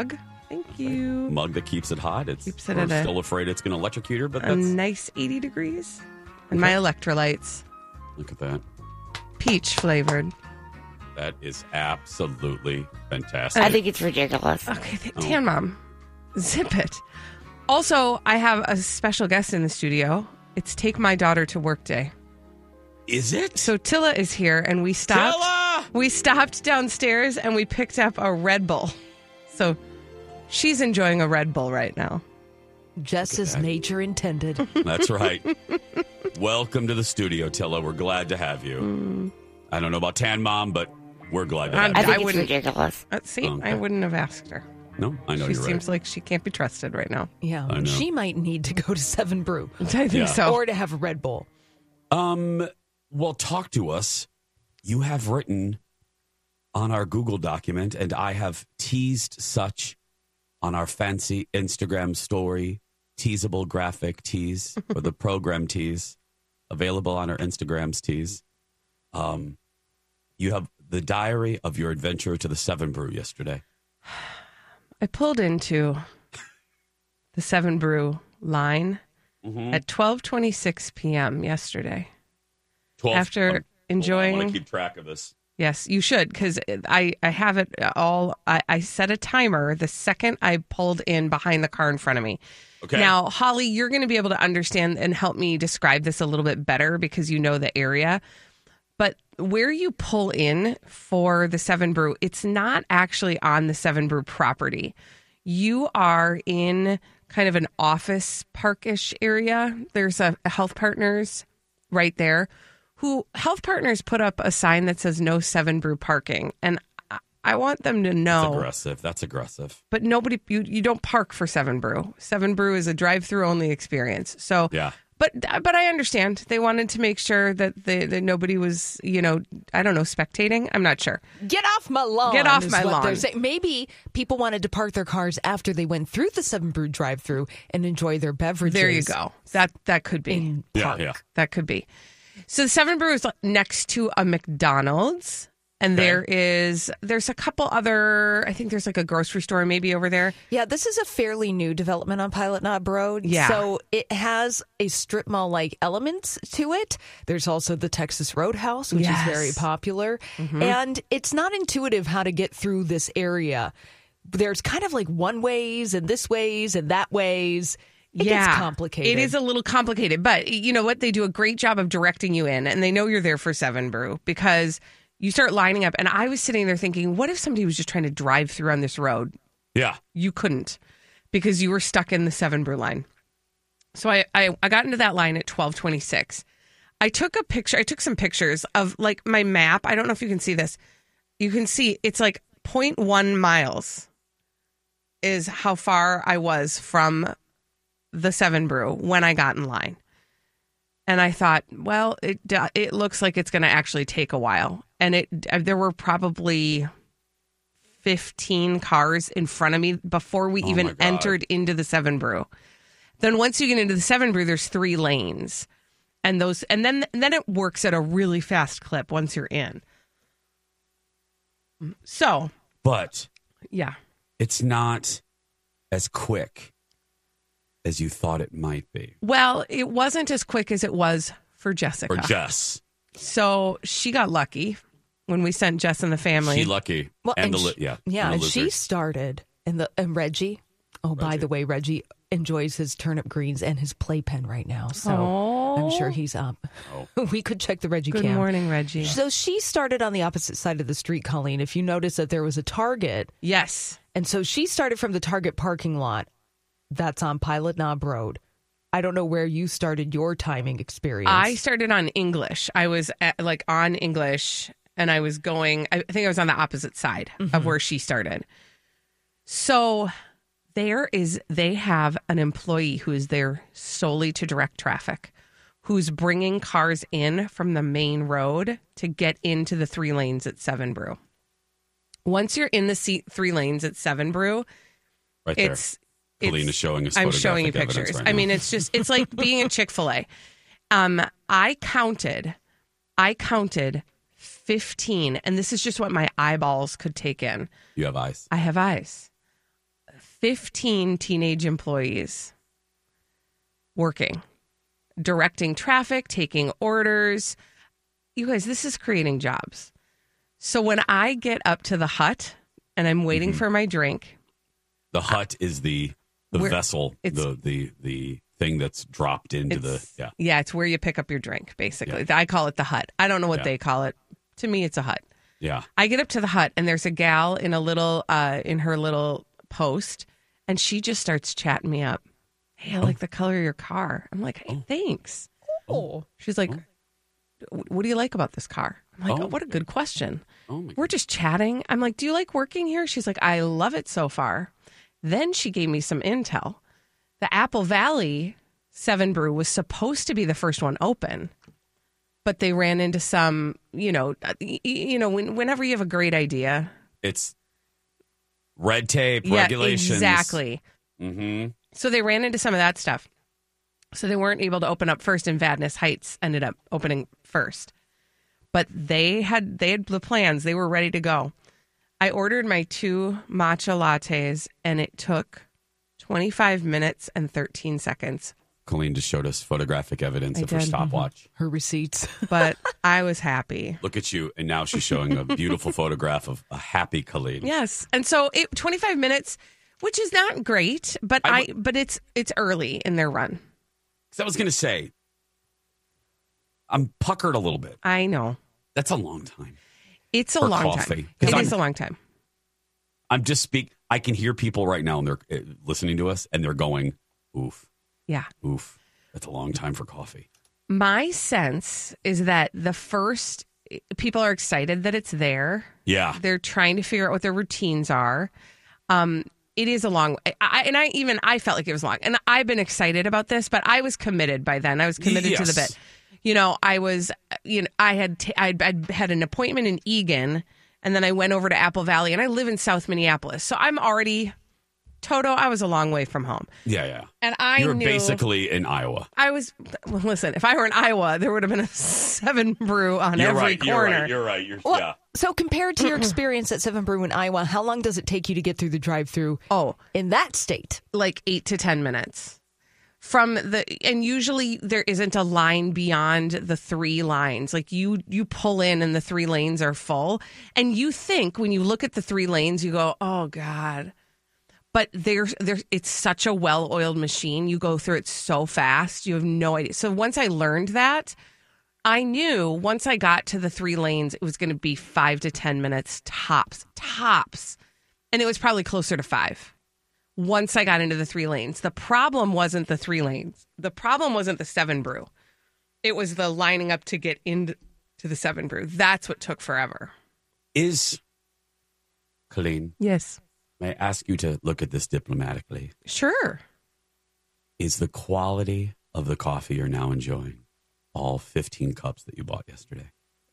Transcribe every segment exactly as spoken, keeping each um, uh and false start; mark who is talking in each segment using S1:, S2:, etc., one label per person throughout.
S1: Thank you.
S2: A mug that keeps it hot. It's
S1: Keeps it
S2: we're
S1: at a-
S2: still afraid it's going to electrocute her, but
S1: A
S2: that's
S1: nice eighty degrees. And my electrolytes,
S2: look at that.
S1: peach flavored.
S2: That is absolutely fantastic.
S3: I think it's ridiculous.
S1: Okay, th-
S2: Oh.
S1: Tan Mom, zip it. Also, I have a special guest in the studio. It's Take My Daughter to Work Day.
S2: Is it?
S1: So Tilla is here, and we stopped.
S2: Tilla!
S1: We stopped downstairs, and we picked up a Red Bull. So she's enjoying a Red Bull right now.
S4: Just as
S2: that.
S4: nature intended.
S2: That's right. Welcome to the studio, Tilla. We're glad to have you.
S1: Mm.
S2: I don't know about Tan Mom, but we're glad to
S1: I-
S2: have
S3: I
S2: you.
S3: think it's
S1: wouldn't-
S3: ridiculous.
S1: Uh, see,
S2: Okay.
S1: I wouldn't have asked her.
S2: No, I know
S1: She
S2: you're
S1: seems
S2: right.
S1: like she can't be trusted right now.
S4: Yeah,
S2: I know.
S4: she might need to go to Seven Brew
S1: I think
S2: Yeah.
S1: so.
S4: or to have a Red Bull.
S2: Um, well, talk to us. You have written on our Google document, and I have teased such on our fancy Instagram story, teasable graphic tease, or the program tease, available on our Instagram's tease. Um, you have the diary of your adventure to the Seven Brew yesterday.
S1: I pulled into the Seven Brew line
S2: Mm-hmm.
S1: at twelve twenty-six p.m. yesterday.
S2: twelve
S1: After
S2: um, hold on, I
S1: enjoying-
S2: want to keep track of this.
S1: Yes, you should, because I, I have it all. I, I set a timer the second I pulled in behind the car in front of me.
S2: Okay.
S1: Now, Holly, you're going to be able to understand and help me describe this a little bit better because you know the area. But where you pull in for the Seven Brew, it's not actually on the Seven Brew property. You are in kind of an office parkish area. There's a, a Health Partners right there. Who Health Partners put up a sign that says no Seven Brew parking, and I, I want them to
S2: That's
S1: know.
S2: aggressive. That's aggressive.
S1: But nobody, you you don't park for Seven Brew. Seven Brew is a drive-through only experience. So
S2: Yeah.
S1: But but I understand they wanted to make sure that they, that nobody was, you know, I don't know, spectating. I'm not sure.
S4: Get off my lawn.
S1: Get off
S4: is
S1: my
S4: what
S1: lawn.
S4: they're saying. Maybe people wanted to park their cars after they went through the Seven Brew drive-through and enjoy their beverages.
S1: There you go. That that could be.
S4: In
S2: Yeah,
S4: park.
S2: yeah.
S1: That could be. So the Seven Brew is next to a McDonald's, and
S2: Okay.
S1: there is there's a couple other. I think there's like a grocery store maybe over there.
S4: Yeah, this is a fairly new development on Pilot Knob Road.
S1: Yeah.
S4: So it has a strip mall-like element to it. There's also the Texas Roadhouse, which
S1: Yes.
S4: is very popular.
S1: Mm-hmm.
S4: And it's not intuitive how to get through this area. There's kind of like one ways and this ways and that ways. It gets complicated.
S1: It is a little complicated, but you know what? They do a great job of directing you in, and they know you're there for Seven Brew because you start lining up. And I was sitting there thinking, what if somebody was just trying to drive through on this road?
S2: Yeah.
S1: You couldn't because you were stuck in the Seven Brew line. So I, I, I got into that line at twelve twenty-six. I took a picture. I took some pictures of like my map. I don't know if you can see this. You can see it's like zero point one miles is how far I was from the Seven Brew when I got in line. And I thought, well, it it looks like it's going to actually take a while. And it there were probably fifteen cars in front of me before we
S2: Oh my
S1: even
S2: God.
S1: entered into the Seven Brew. Then once you get into the Seven Brew, there's three lanes. And those and then and then it works at a really fast clip once you're in. So,
S2: But
S1: yeah.
S2: it's not as quick as you thought it might be.
S1: Well, it wasn't as quick as it was for Jessica.
S2: Or Jess.
S1: So she got lucky when we sent Jess and the family.
S2: She lucky.
S4: Well,
S2: and, the
S4: she-
S2: li- yeah.
S4: Yeah,
S2: and
S4: and
S2: the
S4: she
S2: lizard.
S4: started, and the and Reggie. Oh, by
S2: Reggie.
S4: the way, Reggie enjoys his turnip greens and his playpen right now, so
S1: Oh.
S4: I'm sure he's up. We could check the Reggie
S1: Good
S4: cam.
S1: morning, Reggie.
S4: So she started on the opposite side of the street, Colleen. If you notice that there was a Target,
S1: Yes.
S4: and so she started from the Target parking lot. That's on Pilot Knob Road. I don't know where you started your timing experience.
S1: I started on English. I was at, like on English and I was going, I think I was on the opposite side
S4: Mm-hmm.
S1: of where she started. So there is, they have an employee who is there solely to direct traffic, who's bringing cars in from the main road to get into the three lanes at Seven Brew. Once you're in the seat, three lanes at Seven Brew,
S2: Right there.
S1: it's,
S2: Colleen
S1: it's-
S2: is showing us
S1: I'm
S2: photographic
S1: showing you
S2: evidence
S1: pictures.
S2: right
S1: I
S2: now.
S1: mean, it's just, it's like being at Chick-fil-A. Um, I counted, I counted fifteen, and this is just what my eyeballs could take in.
S2: You have eyes.
S1: I have eyes. fifteen teenage employees working, directing traffic, taking orders. You guys, this is creating jobs. So when I get up to the hut and I'm waiting mm-hmm. for my drink.
S2: The hut is the the vessel, the, the the thing that's dropped into the, yeah.
S1: Yeah, it's where you pick up your drink, basically. Yeah. I call it the hut. I don't know what yeah. they call it. To me, it's a hut.
S2: Yeah.
S1: I get up to the hut and there's a gal in a little, uh, in her little post, and she just starts chatting me up. Hey, I oh. like the color of your car. I'm like, hey, oh. thanks. Oh. She's like, oh. what do you like about this car? I'm like, oh, oh what a good question. Oh my We're just chatting. I'm like, do you like working here? She's like, I love it so far. Then she gave me some intel. The Apple Valley Seven Brew was supposed to be the first one open, but they ran into some, you know, you know, when, whenever you have a great idea,
S2: it's red tape,
S1: yeah,
S2: regulations.
S1: Exactly.
S2: Mm-hmm.
S1: So they ran into some of that stuff. So they weren't able to open up first, and Vadnais Heights ended up opening first. But they had they had the plans. They were ready to go. I ordered my two matcha lattes, and it took twenty-five minutes and thirteen seconds.
S2: Colleen just showed us photographic evidence
S1: I
S2: of
S1: did.
S2: her stopwatch.
S4: Her receipts.
S1: But I was happy.
S2: Look at you. And now she's showing a beautiful photograph of a happy Colleen.
S1: Yes. And so it, twenty-five minutes, which is not great, but I, I but it's it's early in their run.
S2: Because I was going to say, I'm puckered a little bit.
S1: I know.
S2: That's a long time.
S1: It's a
S2: for
S1: long
S2: coffee.
S1: time. It
S2: I'm,
S1: is a long time.
S2: I'm just speak. I can hear people right now, and they're uh, listening to us, and they're going, oof.
S1: Yeah.
S2: Oof. That's a long time for coffee.
S1: My sense is that the first, people are excited that it's there.
S2: Yeah.
S1: They're trying to figure out what their routines are. Um, it is a long, I, and I even, I felt like it was long. And I've been excited about this, but I was committed by then. I was committed
S2: yes.
S1: to the bit. You know, I was, you know, I had, t- I'd, I'd had an appointment in Eagan, and then I went over to Apple Valley, and I live in South Minneapolis. So I'm already... Toto, I was a long way from home.
S2: Yeah, yeah.
S1: And I
S2: you were
S1: knew...
S2: basically in Iowa.
S1: I was... Well, listen, if I were in Iowa, there would have been a Seven Brew on
S2: you're
S1: every
S2: right,
S1: corner.
S2: You're right, you're right. You're,
S4: well,
S2: yeah.
S4: So compared to your experience at Seven Brew in Iowa, how long does it take you to get through the drive-thru
S1: oh,
S4: in that state?
S1: Like eight to ten minutes. From the... And usually there isn't a line beyond the three lines. Like you, you pull in and the three lanes are full. And you think, when you look at the three lanes, you go, oh, God... But there's, there's, it's such a well-oiled machine. You go through it so fast. You have no idea. So once I learned that, I knew once I got to the three lanes, it was going to be five to ten minutes tops, tops. And it was probably closer to five once I got into the three lanes. The problem wasn't the three lanes. The problem wasn't the Seven Brew. It was the lining up to get into the Seven Brew. That's what took forever.
S2: Is, Colleen?
S1: Yes.
S2: May I ask you to look at this diplomatically?
S1: Sure.
S2: Is the quality of the coffee you're now enjoying all fifteen cups that you bought yesterday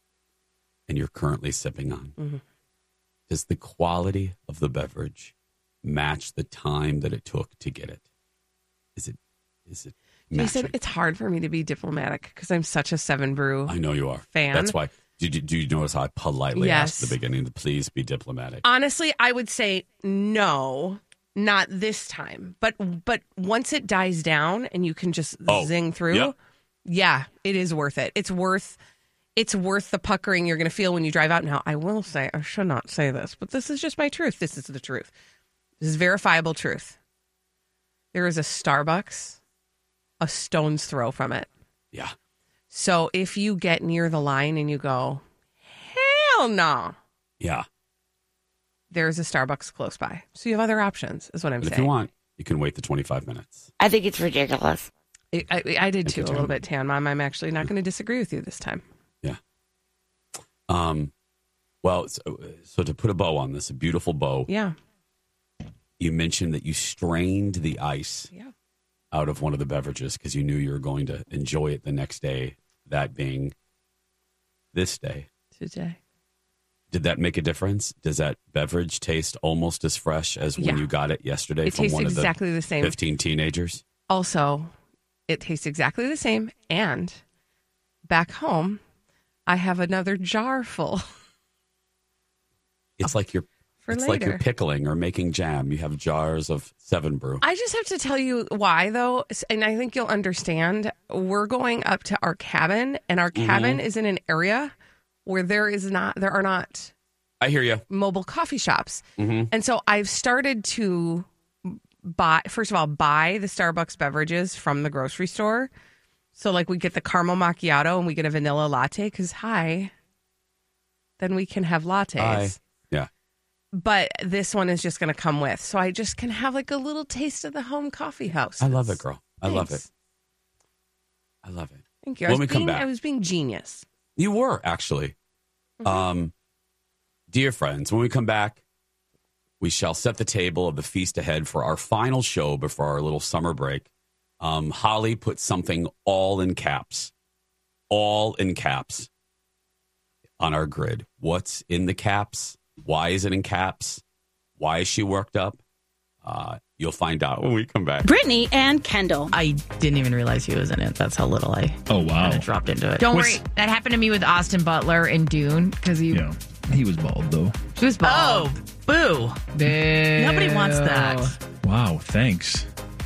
S2: and you're currently sipping on? Mm-hmm. Does the quality of the beverage match the time that it took to get it? Is it? Is it?
S1: Jason,
S2: matching?
S1: it's hard for me to be diplomatic because I'm such a Seven Brew.
S2: I know you are.
S1: Fan.
S2: That's why. Did you, do you notice how I politely
S1: yes.
S2: asked at the beginning to please be diplomatic?
S1: Honestly, I would say no, not this time. But but once it dies down and you can just
S2: oh,
S1: zing through,
S2: yep.
S1: yeah, it is worth it. It's worth it's worth the puckering you're going to feel when you drive out. Now, I will say, I should not say this, but this is just my truth. This is the truth. This is verifiable truth. There is a Starbucks a stone's throw from it.
S2: Yeah.
S1: So if you get near the line and you go, hell no.
S2: Yeah.
S1: There's a Starbucks close by. So you have other options, is what I'm
S2: but
S1: saying.
S2: If you want, you can wait the twenty-five minutes.
S3: I think it's ridiculous.
S1: I, I, I did too,
S2: you,
S1: a little bit, Tan Mom. I'm actually not going to disagree with you this time.
S2: Yeah. Um. Well, so, so to put a bow on this, a beautiful bow.
S1: Yeah.
S2: You mentioned that you strained the ice
S1: yeah.
S2: out of one of the beverages because you knew you were going to enjoy it the next day, that being this day.
S1: Today.
S2: Did that make a difference? Does that beverage taste almost as fresh as when
S1: yeah.
S2: you got it yesterday
S1: it
S2: from
S1: tastes
S2: one
S1: exactly
S2: of the,
S1: the same.
S2: fifteen teenagers?
S1: Also, it tastes exactly the same. And back home, I have another jar full.
S2: It's like you're
S1: for
S2: it's
S1: later.
S2: It's like you're pickling or making jam. You have jars of Seven Brew.
S1: I just have to tell you why, though, and I think you'll understand. We're going up to our cabin, and our cabin mm-hmm. is in an area where there is not, there are not.
S2: I hear you.
S1: Mobile coffee shops,
S2: mm-hmm.
S1: and so I've started to buy. First of all, buy the Starbucks beverages from the grocery store. So, like, we get the caramel macchiato and we get a vanilla latte because hi, then we can have lattes.
S2: Hi. Yeah.
S1: But this one is just going to come with. So I just can have like a little taste of the home coffee house.
S2: I love it, girl. I
S1: Thanks.
S2: love it. I love it.
S1: Thank you. I
S2: when
S1: was
S2: we
S1: being,
S2: come back.
S1: I was being genius.
S2: You were, actually. Mm-hmm. Um, dear friends, when we come back, we shall set the table of the feast ahead for our final show before our little summer break. Um, Holly put something all in caps. All in caps on our grid. What's in the caps? Why is it in caps? Why is she worked up? Uh, you'll find out when we come back.
S3: Brittany and Kendall.
S5: I didn't even realize he was in it. That's how little I
S6: oh wow
S5: kinda dropped into it.
S7: Don't
S6: Was-
S7: worry. That happened to me with Austin Butler in Dune because he,
S6: Yeah, he was bald though.
S7: he was bald.
S5: Oh, boo.
S7: Boo.
S5: Nobody wants that.
S6: Wow, thanks.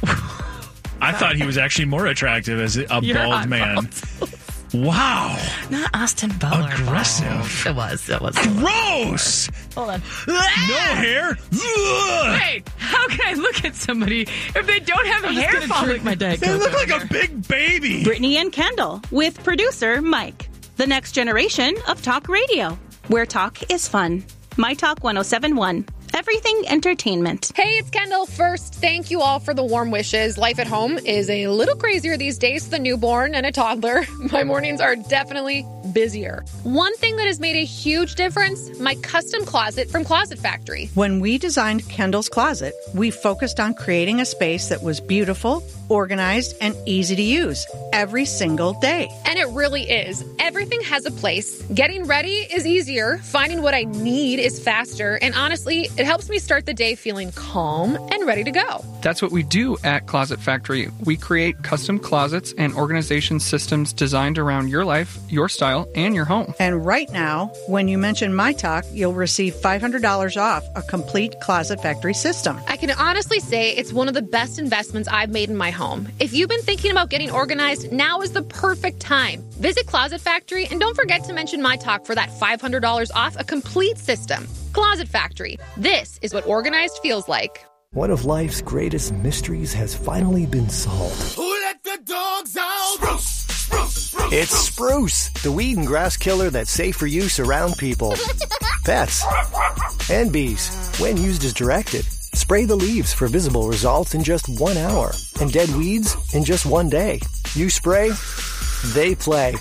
S6: I thought he was actually more attractive as a
S5: You're
S6: bald
S5: on
S6: man. Wow.
S5: Not Austin Butler.
S6: Aggressive.
S5: It was. It was.
S6: Gross.
S5: Hold on.
S6: No hair. Ugh.
S7: Wait, how can I look at somebody if they don't have
S5: I'm
S7: hair
S5: just gonna
S7: falling?
S5: drink my Diet
S6: They
S5: Coke
S6: look
S5: over
S6: like
S5: here.
S6: a big baby.
S3: Brittany and Kendall with producer Mike. The next generation of talk radio, where talk is fun. My Talk one oh seven one. Everything entertainment.
S8: Hey, it's Kendall. First, thank you all for the warm wishes. Life at home is a little crazier these days with a newborn and a toddler. My mornings are definitely busier. One thing that has made a huge difference, my custom closet from Closet Factory.
S9: When we designed Kendall's Closet, we focused on creating a space that was beautiful, organized, and easy to use every single day.
S8: And it really is. Everything has a place. Getting ready is easier. Finding what I need is faster. And honestly, it helps me start the day feeling calm and ready to go.
S10: That's what we do at Closet Factory. We create custom closets and organization systems designed around your life, your style, and your home.
S9: And right now, when you mention My Talk, you'll receive five hundred dollars off a complete Closet Factory system.
S8: I can honestly say it's one of the best investments I've made in my home. If you've been thinking about getting organized, now is the perfect time. Visit Closet Factory and don't forget to mention My Talk for that five hundred dollars off a complete system. Closet Factory. This is what organized feels like.
S11: One of life's greatest mysteries has finally been solved.
S12: Who let the dogs out? Spruce, spruce, spruce,
S11: it's Spruce, the weed and grass killer that's safe for use around people, pets, and bees. When used as directed, spray the leaves for visible results in just one hour and dead weeds in just one day. You spray, they play.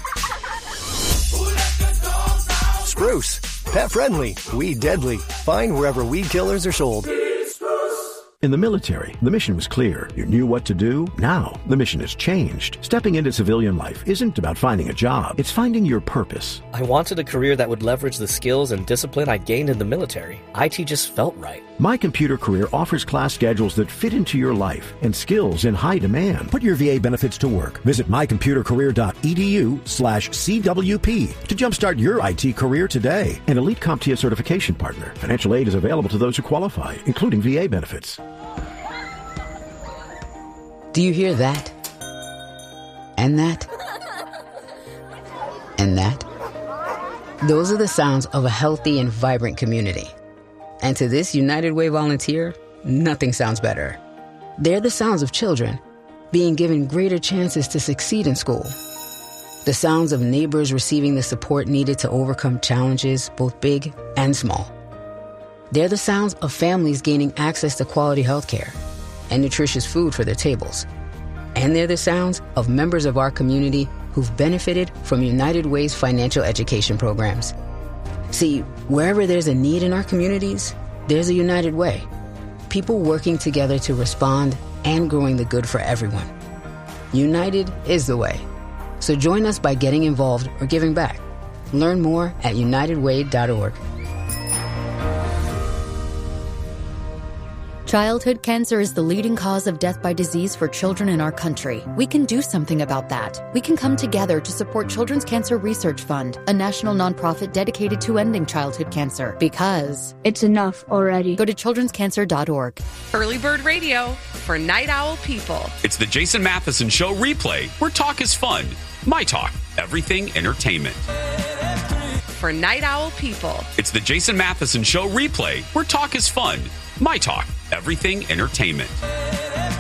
S11: Spruce, pet friendly, weed deadly. Find wherever weed killers are sold.
S13: In the military, the mission was clear. You knew what to do. Now, the mission has changed. Stepping into civilian life isn't about finding a job. It's finding your purpose.
S14: I wanted a career that would leverage the skills and discipline I gained in the military. I T just felt right.
S13: My Computer Career offers class schedules that fit into your life and skills in high demand. Put your V A benefits to work. Visit mycomputercareer.edu slash CWP to jumpstart your I T career today. An Elite CompTIA certification partner. Financial aid is available to those who qualify, including V A benefits.
S15: Do you hear that? And that? And that? Those are the sounds of a healthy and vibrant community. And to this United Way volunteer, nothing sounds better. They're the sounds of children being given greater chances to succeed in school. The sounds of neighbors receiving the support needed to overcome challenges, both big and small. They're the sounds of families gaining access to quality health care and nutritious food for their tables. And they're the sounds of members of our community who've benefited from United Way's financial education programs. See, wherever there's a need in our communities, there's a United Way. People working together to respond and growing the good for everyone. United is the way. So join us by getting involved or giving back. Learn more at united way dot org.
S16: Childhood cancer is the leading cause of death by disease for children in our country. We can do something about that. We can come together to support Children's Cancer Research Fund, a national nonprofit dedicated to ending childhood cancer. Because it's enough already. Go to children's cancer dot org.
S1: Early Bird Radio for Night Owl people.
S2: It's the Jason Matheson Show replay, where talk is fun. My Talk, everything entertainment.
S1: For Night Owl people.
S2: It's the Jason Matheson Show replay, where talk is fun. My Talk, everything entertainment.